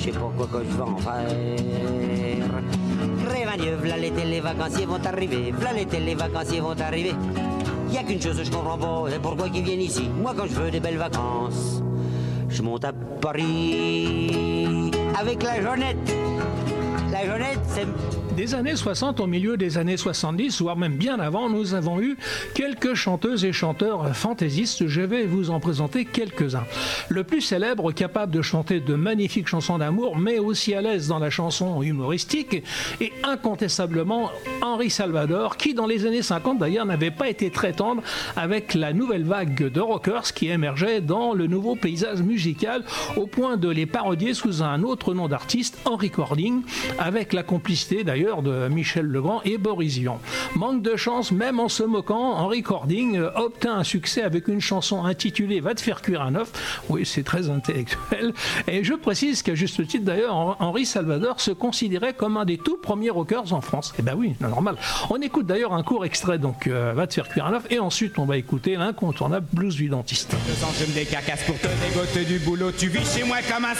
je sais pas quoi que je vais en faire. Prévanieux, v'là l'été, les vacanciers vont arriver. V'là l'été, les vacanciers vont arriver. Y a qu'une chose que je comprends pas, c'est pourquoi qu'ils viennent ici. Moi, quand je veux des belles vacances, je monte à Paris avec la Jeannette. La Jeannette, c'est... Des années 60 au milieu des années 70, voire même bien avant, nous avons eu quelques chanteuses et chanteurs fantaisistes. Je vais vous en présenter quelques-uns. Le plus célèbre, capable de chanter de magnifiques chansons d'amour, mais aussi à l'aise dans la chanson humoristique, est incontestablement Henri Salvador, qui dans les années 50 d'ailleurs n'avait pas été très tendre avec la nouvelle vague de rockers qui émergeait dans le nouveau paysage musical, au point de les parodier sous un autre nom d'artiste, Henri Cording, avec la complicité d'ailleurs de Michel Legrand et Boris Vian. Manque de chance, même en se moquant, Henri Cording obtint un succès avec une chanson intitulée Va te faire cuire un œuf. Oui, c'est très intellectuel. Et je précise qu'à juste titre d'ailleurs, Henri Salvador se considérait comme un des tout premiers rockers en France. Eh ben oui, normal. On écoute d'ailleurs un court extrait, donc Va te faire cuire un œuf, et ensuite on va écouter l'incontournable Blues du dentiste. 2 ans, je me décacasse pour te dégoter du boulot. Tu vis chez moi comme un